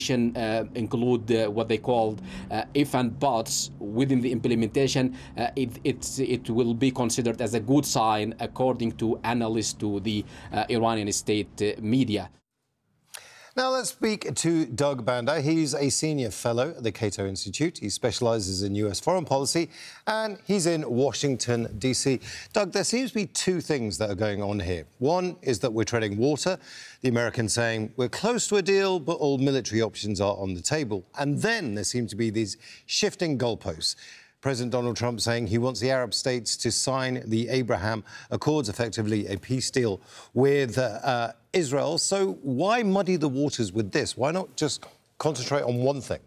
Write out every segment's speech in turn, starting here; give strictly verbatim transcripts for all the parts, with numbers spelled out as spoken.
Uh, include uh, what they called uh, if and buts within the implementation, uh, it, it's, it will be considered as a good sign, according to analysts to the uh, Iranian state uh, media. Now let's speak to Doug Banda. He's a senior fellow at the Cato Institute. He specialises in U S foreign policy, and he's in Washington, D C. Doug, there seems to be two things that are going on here. One is that we're treading water, the Americans saying we're close to a deal, but all military options are on the table. And then there seem to be these shifting goalposts. President Donald Trump saying he wants the Arab states to sign the Abraham Accords, effectively a peace deal with uh, uh, Israel. So why muddy the waters with this? Why not just concentrate on one thing?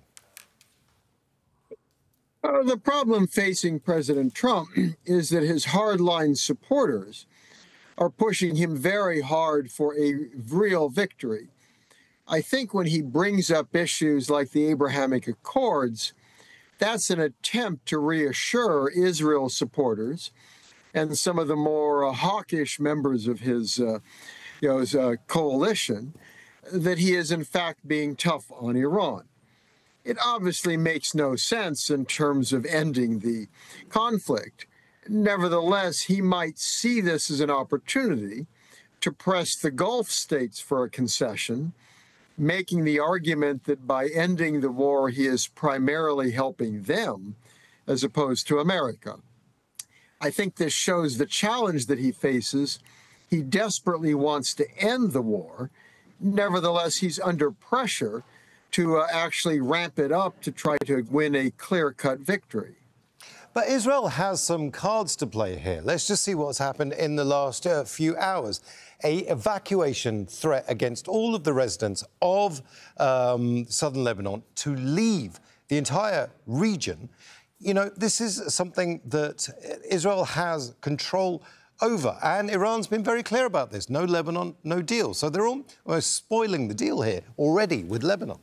Uh, the problem facing President Trump is that his hardline supporters are pushing him very hard for a real victory. I think when he brings up issues like the Abrahamic Accords, that's an attempt to reassure Israel supporters and some of the more uh, hawkish members of his, uh, you know, his uh, coalition that he is, in fact, being tough on Iran. It obviously makes no sense in terms of ending the conflict. Nevertheless, he might see this as an opportunity to press the Gulf states for a concession, making the argument that by ending the war, he is primarily helping them as opposed to America. I think this shows the challenge that he faces. He desperately wants to end the war. Nevertheless, he's under pressure to uh, actually ramp it up to try to win a clear-cut victory. But Israel has some cards to play here. Let's just see what's happened in the last uh, few hours. A evacuation threat against all of the residents of um, southern Lebanon to leave the entire region. You know, this is something that Israel has control over, and Iran's been very clear about this. No Lebanon, no deal. So they're almost spoiling the deal here already with Lebanon.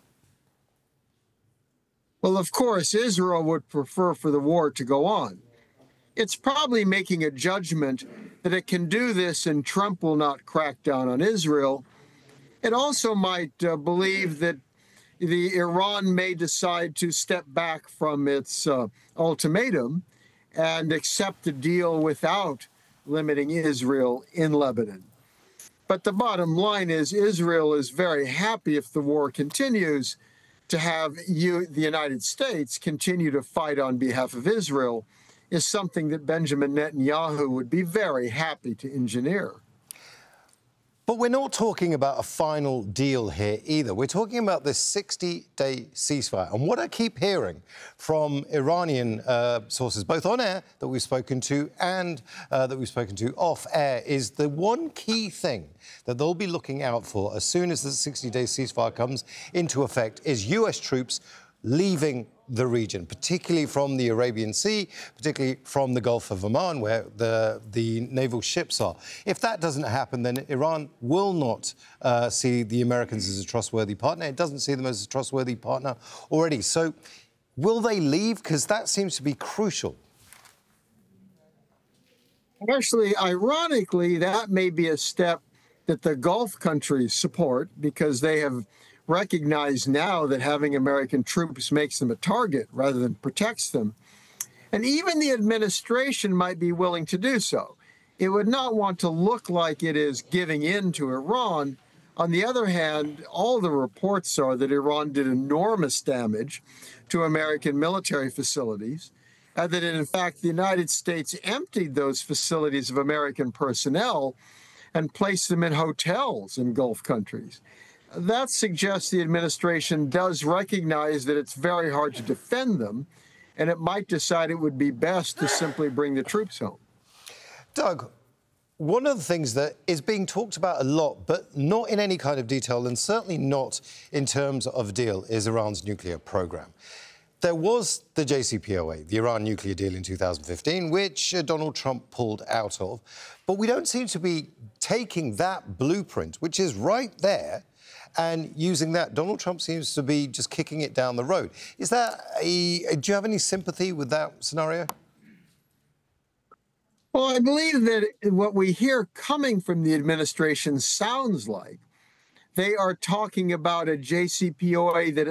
Well, of course, Israel would prefer for the war to go on. It's probably making a judgment that it can do this and Trump will not crack down on Israel. It also might uh, believe that the Iran may decide to step back from its uh, ultimatum and accept a deal without limiting Israel in Lebanon. But the bottom line is Israel is very happy if the war continues to have you, the United States, continue to fight on behalf of Israel is something that Benjamin Netanyahu would be very happy to engineer. But we're not talking about a final deal here either. We're talking about this sixty-day ceasefire. And what I keep hearing from Iranian uh, sources, both on air that we've spoken to and uh, that we've spoken to off air, is the one key thing that they'll be looking out for as soon as the sixty-day ceasefire comes into effect is U S troops leaving the region, particularly from the Arabian Sea, particularly from the Gulf of Oman, where the, the naval ships are. If that doesn't happen, then Iran will not uh, see the Americans as a trustworthy partner. It doesn't see them as a trustworthy partner already. So will they leave? Because that seems to be crucial. Actually, ironically, that may be a step that the Gulf countries support because they have recognize now that having American troops makes them a target rather than protects them. And even the administration might be willing to do so. It would not want to look like it is giving in to Iran. On the other hand, all the reports are that Iran did enormous damage to American military facilities, and that in fact the United States emptied those facilities of American personnel and placed them in hotels in Gulf countries. That suggests the administration does recognize that it's very hard to defend them, and it might decide it would be best to simply bring the troops home. Doug, one of the things that is being talked about a lot, but not in any kind of detail, and certainly not in terms of a deal, is Iran's nuclear program. There was the J C P O A, the Iran nuclear deal in two thousand fifteen, which uh, Donald Trump pulled out of. But we don't seem to be taking that blueprint, which is right there, and using that. Donald Trump seems to be just kicking it down the road. Is that a... Do you have any sympathy with that scenario? Well, I believe that what we hear coming from the administration sounds like They are talking about a J C P O A that